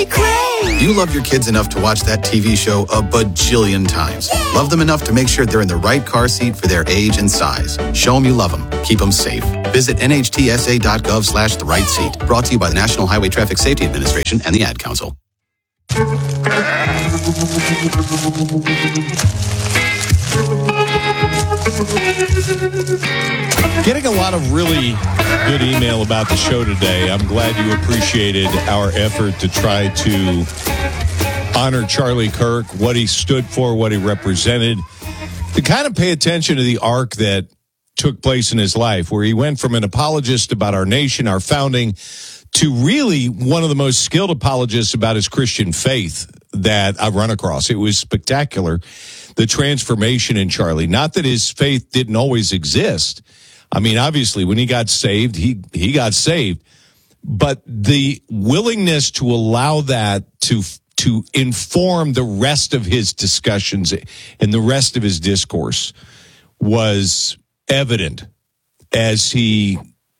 You love your kids enough to watch that TV show a bajillion times. Love them enough to make sure they're in the right car seat for their age and size. Show them you love them. Keep them safe. Visit nhtsa.gov/the right seat. Brought to you by the National Highway Traffic Safety Administration and the Ad Council. Getting a lot of really good email about the show today. I'm glad you appreciated our effort to try to honor Charlie Kirk, what he stood for, what he represented, to kind of pay attention to the arc that took place in his life, where he went from an apologist about our nation, our founding, to really one of the most skilled apologists about his Christian faith that I've run across. It was spectacular, the transformation in Charlie. Not that his faith didn't always exist. I mean, obviously, when he got saved, he got saved. But the willingness to allow that to inform the rest of his discussions and the rest of his discourse was evident as he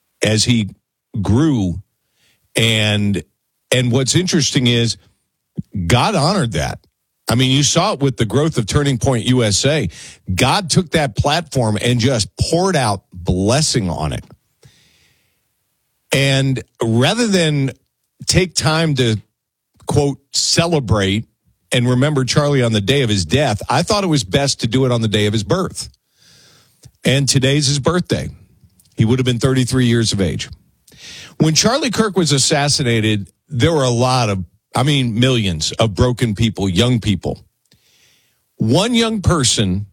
grew. And what's interesting is God honored that. I mean, you saw it with the growth of Turning Point USA. God took that platform and just poured out blessing on it. And rather than take time to, quote, celebrate and remember Charlie on the day of his death, I thought it was best to do it on the day of his birth. And today's his birthday. He would have been 33 years of age. When Charlie Kirk was assassinated, there were millions of broken people, young people. One young person,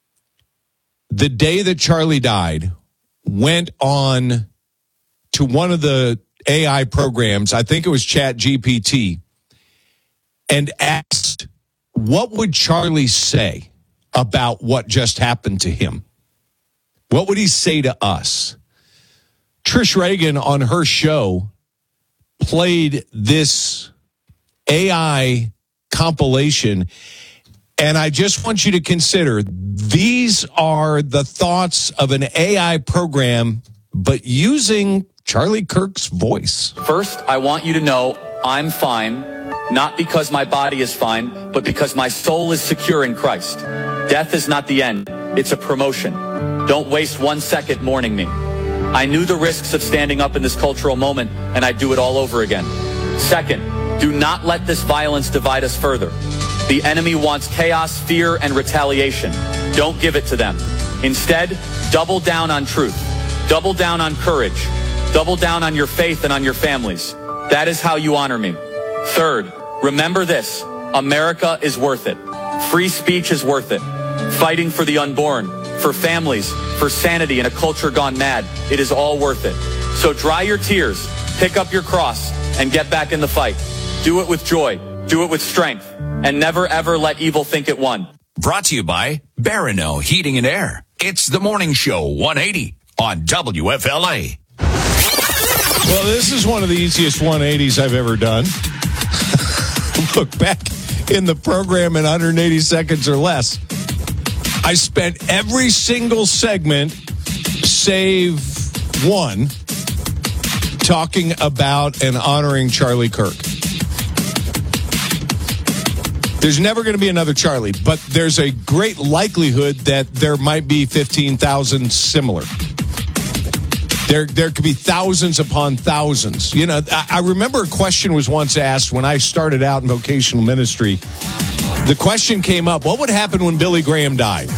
the day that Charlie died, went on to one of the AI programs, I think it was ChatGPT, and asked, what would Charlie say about what just happened to him? What would he say to us? Trish Reagan on her show played this AI compilation, and I just want you to consider these are the thoughts of an AI program, but using Charlie Kirk's voice. First, I want you to know I'm fine, not because my body is fine, but because my soul is secure in Christ. Death is not the end, it's a promotion. Don't waste 1 second mourning me. I knew the risks of standing up in this cultural moment, and I'd do it all over again. Second, do not let this violence divide us further. The enemy wants chaos, fear, and retaliation. Don't give it to them. Instead, double down on truth. Double down on courage. Double down on your faith and on your families. That is how you honor me. Third, remember this. America is worth it. Free speech is worth it. Fighting for the unborn, for families, for sanity in a culture gone mad, it is all worth it. So dry your tears, pick up your cross, and get back in the fight. Do it with joy, do it with strength, and never ever let evil think it won. Brought to you by Barano Heating and Air. It's the Morning Show 180 on WFLA. Well, this is one of the easiest 180s I've ever done. Look back in the program in 180 seconds or less. I spent every single segment, save one, talking about and honoring Charlie Kirk. There's never going to be another Charlie, but there's a great likelihood that there might be 15,000 similar. There could be thousands upon thousands. You know, I remember a question was once asked when I started out in vocational ministry. The question came up, what would happen when Billy Graham died?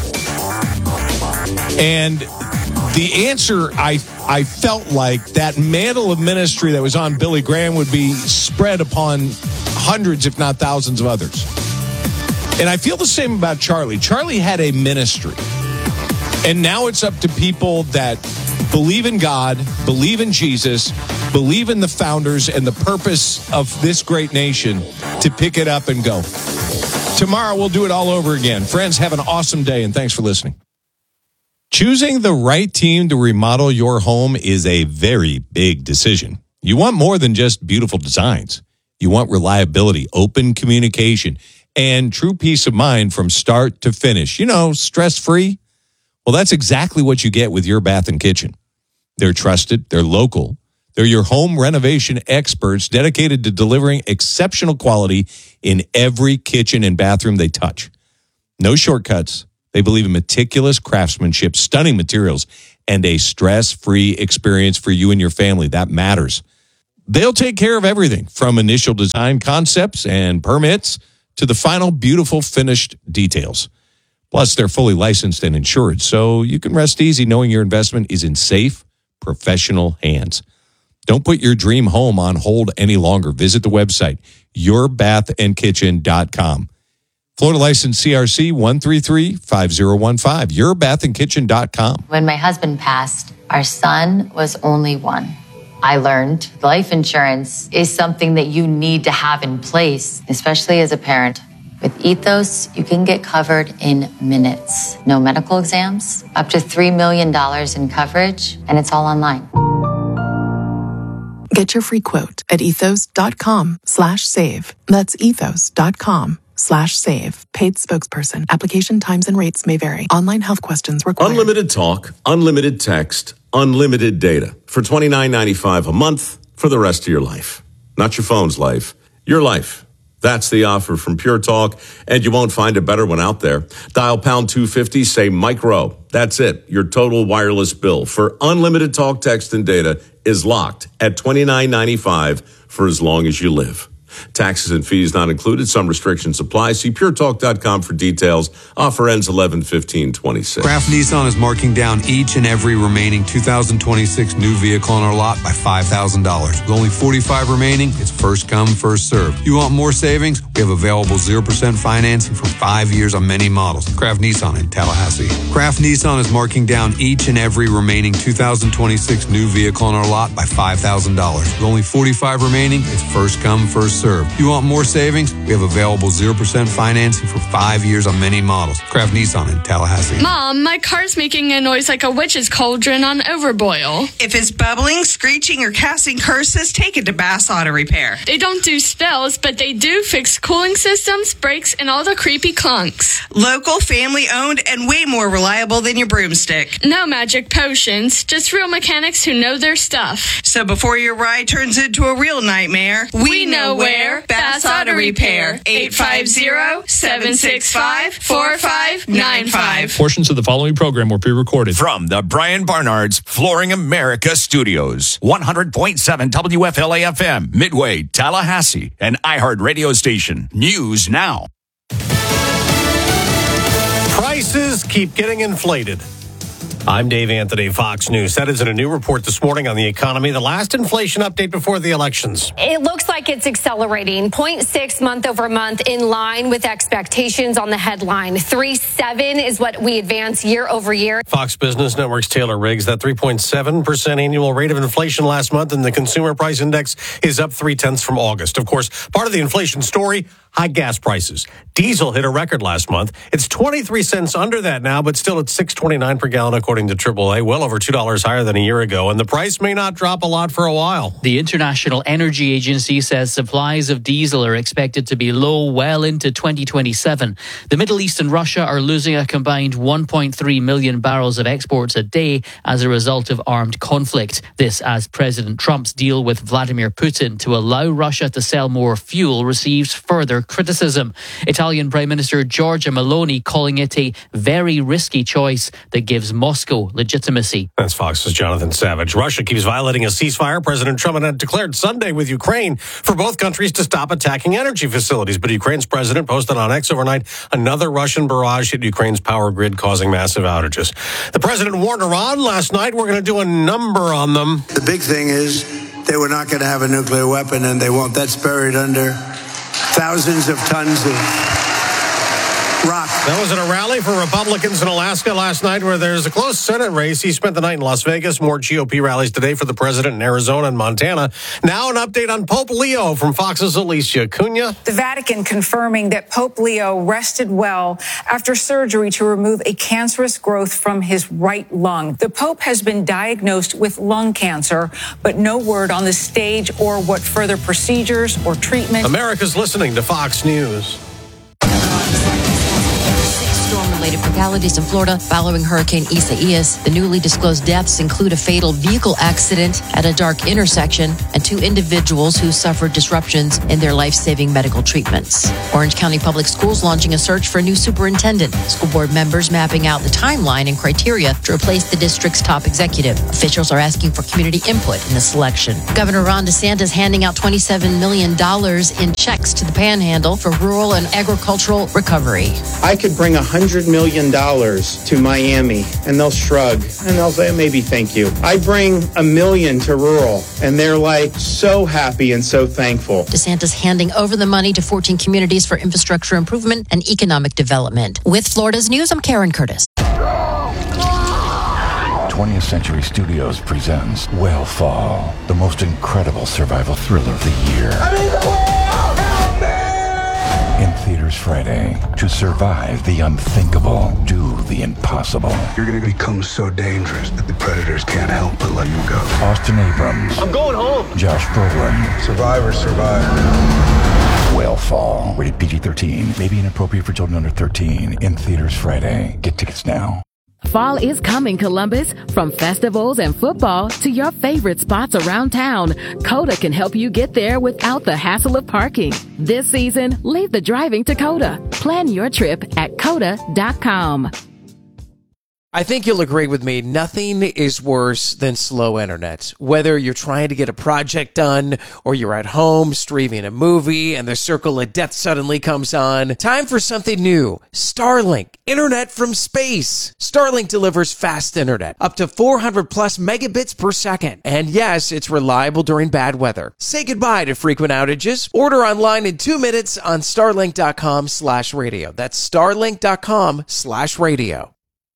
And the answer, I felt like that mantle of ministry that was on Billy Graham would be spread upon hundreds, if not thousands of others. And I feel the same about Charlie. Charlie had a ministry. And now it's up to people that believe in God, believe in Jesus, believe in the founders and the purpose of this great nation to pick it up and go. Tomorrow we'll do it all over again. Friends, have an awesome day, and thanks for listening. Choosing the right team to remodel your home is a very big decision. You want more than just beautiful designs. You want reliability, open communication, and true peace of mind from start to finish. You know, stress-free. Well, that's exactly what you get with Your Bath and Kitchen. They're trusted, they're local, They're your home renovation experts dedicated to delivering exceptional quality in every kitchen and bathroom they touch. No shortcuts. They believe in meticulous craftsmanship, stunning materials, and a stress-free experience for you and your family. That matters. They'll take care of everything from initial design concepts and permits to the final beautiful finished details. Plus, they're fully licensed and insured, so you can rest easy knowing your investment is in safe, professional hands. Don't put your dream home on hold any longer. Visit the website, yourbathandkitchen.com. Florida license CRC 1335015, yourbathandkitchen.com. When my husband passed, our son was only one. I learned life insurance is something that you need to have in place, especially as a parent. With Ethos, you can get covered in minutes. No medical exams, up to $3 million in coverage, and it's all online. Get your free quote at ethos.com/save. That's ethos.com/save. Paid spokesperson. Application times and rates may vary. Online health questions required. Unlimited talk, unlimited text, unlimited data for $29.95 a month for the rest of your life. Not your phone's life, your life. That's the offer from Pure Talk, and you won't find a better one out there. Dial pound 250, say Mike Rowe. That's it. Your total wireless bill for unlimited talk, text, and data is locked at $29.95 for as long as you live. Taxes and fees not included. Some restrictions apply. See puretalk.com for details. Offer ends 11/15/26. Kraft Nissan is marking down each and every remaining 2026 new vehicle on our lot by $5,000. With only 45 remaining, it's first come, first served. You want more savings? We have available 0% financing for 5 years on many models. Kraft Nissan in Tallahassee. Kraft Nissan is marking down each and every remaining 2026 new vehicle on our lot by $5,000. With only 45 remaining, it's first come, first served. You want more savings? We have available 0% financing for 5 years on many models. Kraft Nissan in Tallahassee. Mom, my car's making a noise like a witch's cauldron on overboil. If it's bubbling, screeching, or casting curses, take it to Bass Auto Repair. They don't do spells, but they do fix cooling systems, brakes, and all the creepy clunks. Local, family-owned, and way more reliable than your broomstick. No magic potions, just real mechanics who know their stuff. So before your ride turns into a real nightmare, we know where. Bass Auto Repair. 850-765-4595. Portions of the following program were pre-recorded. From the Brian Barnard's Flooring America Studios, 100.7 WFLA-FM, Midway, Tallahassee, an iHeart radio station. News now. Prices keep getting inflated. I'm Dave Anthony, Fox News. That is in a new report this morning on the economy, the last inflation update before the elections. It looks like it's accelerating. 0.6 month over month, in line with expectations on the headline. 3.7 is what we advance year over year. Fox Business Network's Taylor Riggs, that 3.7% annual rate of inflation last month, and the consumer price index is up 0.3 from August. Of course, part of the inflation story, high gas prices. Diesel hit a record last month. It's 23 cents under that now, but still at $6.29 per gallon, according to AAA, well over $2 higher than a year ago. And the price may not drop a lot for a while. The International Energy Agency says supplies of diesel are expected to be low well into 2027. The Middle East and Russia are losing a combined 1.3 million barrels of exports a day as a result of armed conflict. This as President Trump's deal with Vladimir Putin to allow Russia to sell more fuel receives further criticism. Italian Prime Minister Giorgia Meloni calling it a very risky choice that gives Moscow legitimacy. That's Fox's Jonathan Savage. Russia keeps violating a ceasefire President Trump had declared Sunday with Ukraine for both countries to stop attacking energy facilities. But Ukraine's president posted on X overnight another Russian barrage hit Ukraine's power grid, causing massive outages. The president warned Iran last night, we're going to do a number on them. The big thing is they were not going to have a nuclear weapon, and they won't. That's buried under thousands of tons of rock. That was at a rally for Republicans in Alaska last night where there's a close Senate race. He spent the night in Las Vegas. More GOP rallies today for the president in Arizona and Montana. Now an update on Pope Leo from Fox's Alicia Cunha. The Vatican confirming that Pope Leo rested well after surgery to remove a cancerous growth from his right lung. The Pope has been diagnosed with lung cancer, but no word on the stage or what further procedures or treatment. America's listening to Fox News. Storm Weather-related fatalities in Florida following Hurricane Isaias. The newly disclosed deaths include a fatal vehicle accident at a dark intersection and 2 individuals who suffered disruptions in their life-saving medical treatments. Orange County Public Schools launching a search for a new superintendent. School board members mapping out the timeline and criteria to replace the district's top executive. Officials are asking for community input in the selection. Governor Ron DeSantis handing out $27 million in checks to the Panhandle for rural and agricultural recovery. I could bring $100 million to Miami, and they'll shrug, and they'll say, maybe thank you. I bring $1 million to rural, and they're like so happy and so thankful. DeSantis handing over the money to 14 communities for infrastructure improvement and economic development. With Florida's News, I'm Karen Curtis. 20th Century Studios presents Whale Fall, the most incredible survival thriller of the year. In theaters Friday. To survive the unthinkable, do the impossible. You're going to become so dangerous that the predators can't help but let you go. Austin Abrams. I'm going home. Josh Brolin. Survivor. Whale Fall. Rated PG-13. May be inappropriate for children under 13. In theaters Friday. Get tickets now. Fall is coming, Columbus. From festivals and football to your favorite spots around town, Coda can help you get there without the hassle of parking. This season, leave the driving to Coda. Plan your trip at Coda.com. I think you'll agree with me, nothing is worse than slow internet. Whether you're trying to get a project done or you're at home streaming a movie and the circle of death suddenly comes on, time for something new. Starlink, internet from space. Starlink delivers fast internet, up to 400 plus megabits per second. And yes, it's reliable during bad weather. Say goodbye to frequent outages. Order online in 2 minutes on starlink.com/radio. That's starlink.com/radio.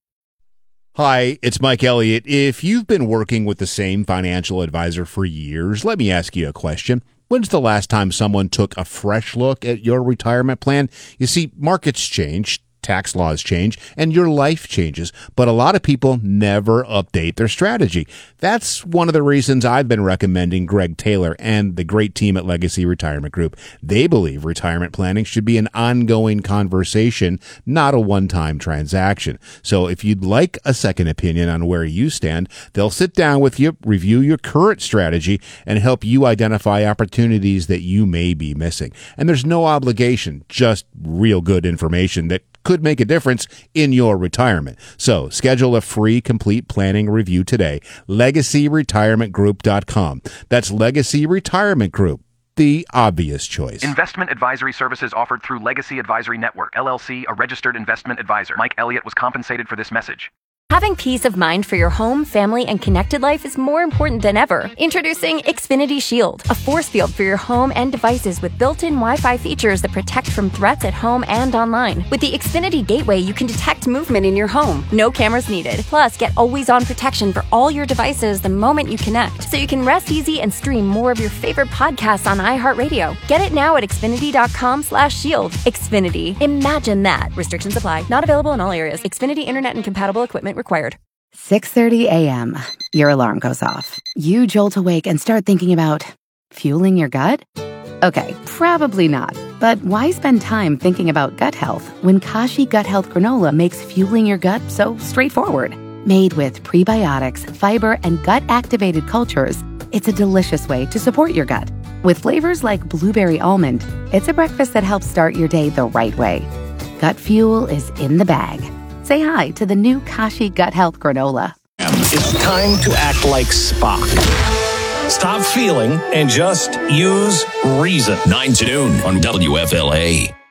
Hi, it's Mike Elliott. If you've been working with the same financial advisor for years, let me ask you a question. When's the last time someone took a fresh look at your retirement plan? You see, markets change, tax laws change, and your life changes, but a lot of people never update their strategy. That's one of the reasons I've been recommending Greg Taylor and the great team at Legacy Retirement Group. They believe retirement planning should be an ongoing conversation, not a one-time transaction. So if you'd like a second opinion on where you stand, they'll sit down with you, review your current strategy, and help you identify opportunities that you may be missing. And there's no obligation, just real good information that could make a difference in your retirement. So schedule a free complete planning review today. LegacyRetirementGroup.com. That's Legacy Retirement Group, the obvious choice. Investment advisory services offered through Legacy Advisory Network, LLC, a registered investment advisor. Mike Elliott was compensated for this message. Having peace of mind for your home, family, and connected life is more important than ever. Introducing Xfinity Shield, a force field for your home and devices with built-in Wi-Fi features that protect from threats at home and online. With the Xfinity Gateway, you can detect movement in your home. No cameras needed. Plus, get always-on protection for all your devices the moment you connect, so you can rest easy and stream more of your favorite podcasts on iHeartRadio. Get it now at Xfinity.com/shield. Xfinity. Imagine that. Restrictions apply. Not available in all areas. Xfinity Internet and compatible equipment required. 6:30 a.m. Your alarm goes off. You jolt awake and start thinking about fueling your gut? Okay, probably not. But why spend time thinking about gut health when Kashi Gut Health Granola makes fueling your gut so straightforward? Made with prebiotics, fiber, and gut-activated cultures, it's a delicious way to support your gut. With flavors like blueberry almond, it's a breakfast that helps start your day the right way. Gut fuel is in the bag. Say hi to the new Kashi Gut Health Granola. It's time to act like Spock. Stop feeling and just use reason. 9 to noon on WFLA.